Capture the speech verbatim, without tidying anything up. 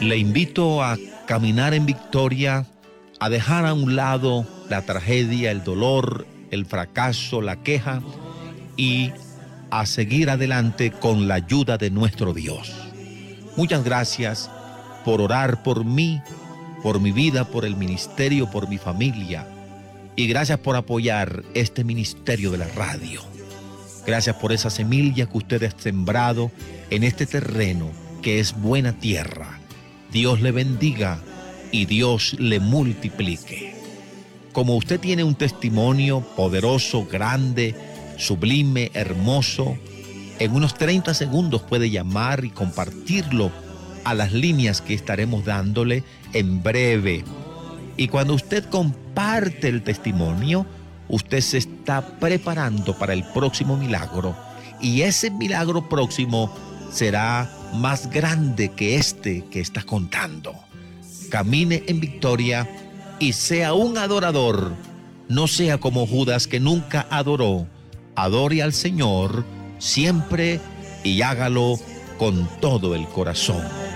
Le invito a caminar en victoria, a dejar a un lado la tragedia, el dolor, el fracaso, la queja y a seguir adelante con la ayuda de nuestro Dios. Muchas gracias por orar por mí, por mi vida, por el ministerio, por mi familia. Y gracias por apoyar este ministerio de la radio. Gracias por esa semilla que usted ha sembrado en este terreno que es buena tierra. Dios le bendiga y Dios le multiplique. Como usted tiene un testimonio poderoso, grande, sublime, hermoso, en unos treinta segundos puede llamar y compartirlo a las líneas que estaremos dándole en breve. Y cuando usted comparte el testimonio, usted se está preparando para el próximo milagro. Y ese milagro próximo será más grande que este que está contando. Camine en victoria y sea un adorador. No sea como Judas, que nunca adoró. Adore al Señor siempre y hágalo con todo el corazón.